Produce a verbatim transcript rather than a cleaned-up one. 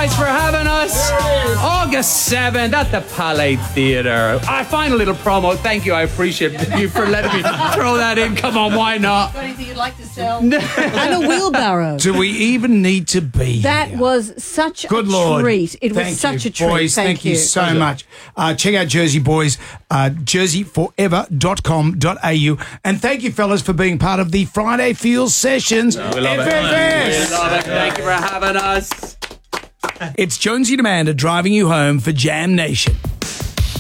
guys for having us. August seventh at the Palais Theatre. I find a little promo. Thank you. I appreciate you for letting me throw that in. Come on, why not? Got anything you'd like to sell? And a wheelbarrow. Do we even need to be That here? was such Good a Lord. treat. It Thank was such you, a treat. Boys, thank, thank you so much. Uh, check out Jersey Boys, uh, jersey forever dot com dot a u. And thank you, fellas, for being part of the Friday Feels Sessions. We love it. F F S. We love it. Thank you for having us. It's Jonesy Demander driving you home for Jam Nation.